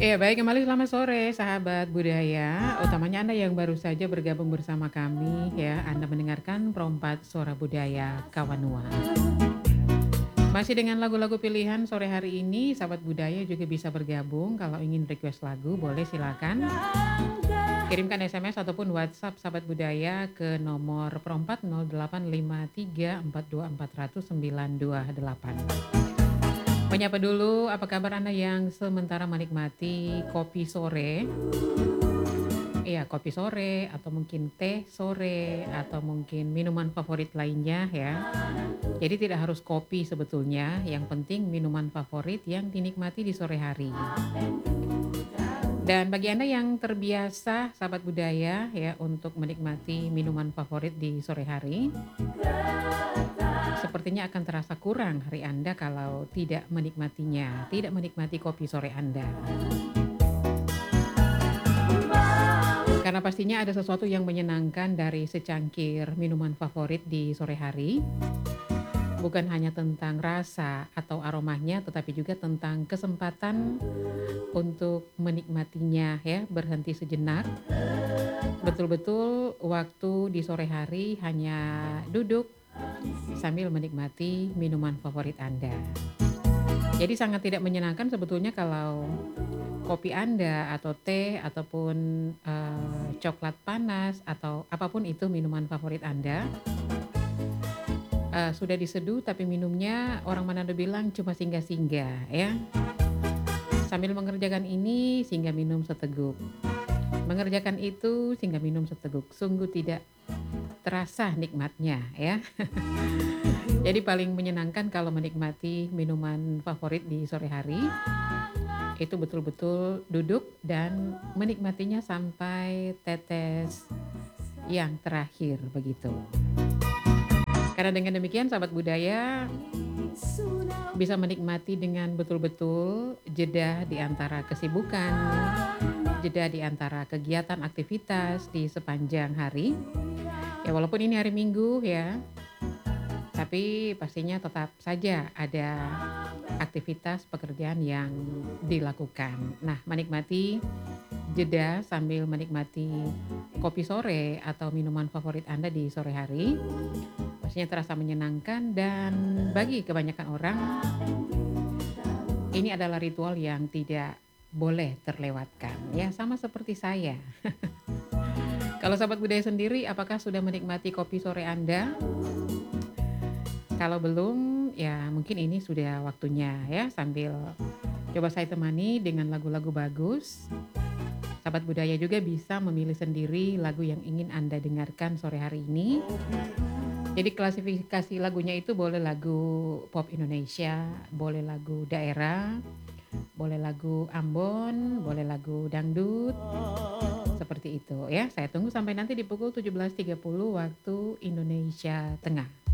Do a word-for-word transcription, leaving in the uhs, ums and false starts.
Iya, baik, kembali selamat sore sahabat budaya, utamanya Anda yang baru saja bergabung bersama kami ya, Anda mendengarkan Perompat Suara Budaya Kawanua. Masih dengan lagu-lagu pilihan sore hari ini, sahabat budaya juga bisa bergabung kalau ingin request lagu boleh silakan. Kirimkan S M S ataupun WhatsApp sahabat budaya ke nomor perempat nol delapan lima tiga empat dua empat nol nol sembilan dua delapan. Menyapa dulu, apa kabar Anda yang sementara menikmati kopi sore? Iya, kopi sore atau mungkin teh sore atau mungkin minuman favorit lainnya ya. Jadi tidak harus kopi sebetulnya, yang penting minuman favorit yang dinikmati di sore hari. Dan bagi Anda yang terbiasa sahabat budaya ya untuk menikmati minuman favorit di sore hari, sepertinya akan terasa kurang hari Anda kalau tidak menikmatinya, tidak menikmati kopi sore Anda. Karena pastinya ada sesuatu yang menyenangkan dari secangkir minuman favorit di sore hari. Bukan hanya tentang rasa atau aromanya, tetapi juga tentang kesempatan untuk menikmatinya ya, berhenti sejenak. Betul-betul waktu di sore hari hanya duduk sambil menikmati minuman favorit Anda. Jadi sangat tidak menyenangkan sebetulnya kalau kopi Anda atau teh ataupun eh, coklat panas atau apapun itu minuman favorit Anda eh, sudah diseduh tapi minumnya orang Manado bilang cuma singgah-singgah ya. Sambil mengerjakan ini singgah minum seteguk. Mengerjakan itu singgah minum seteguk. Sungguh tidak terasa nikmatnya ya. Jadi paling menyenangkan kalau menikmati minuman favorit di sore hari, itu betul-betul duduk dan menikmatinya sampai tetes yang terakhir begitu. Karena dengan demikian sahabat budaya bisa menikmati dengan betul-betul jeda di antara kesibukan, jeda di antara kegiatan aktivitas di sepanjang hari. Ya walaupun ini hari Minggu ya, tapi pastinya tetap saja ada aktivitas pekerjaan yang dilakukan. Nah, menikmati jeda sambil menikmati kopi sore atau minuman favorit Anda di sore hari, pastinya terasa menyenangkan dan bagi kebanyakan orang ini adalah ritual yang tidak boleh terlewatkan. Ya, sama seperti saya. Kalau sahabat budaya sendiri, apakah sudah menikmati kopi sore Anda? Kalau belum, ya mungkin ini sudah waktunya ya sambil coba saya temani dengan lagu-lagu bagus. Sahabat budaya juga bisa memilih sendiri lagu yang ingin Anda dengarkan sore hari ini. Jadi klasifikasi lagunya itu boleh lagu pop Indonesia, boleh lagu daerah, boleh lagu Ambon, boleh lagu dangdut. Seperti itu ya. Saya tunggu sampai nanti di pukul tujuh belas tiga puluh waktu Indonesia Tengah.